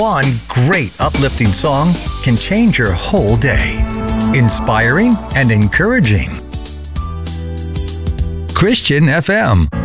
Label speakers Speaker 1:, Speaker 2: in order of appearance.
Speaker 1: one great uplifting song can change your whole day. Inspiring and encouraging. Christian FM.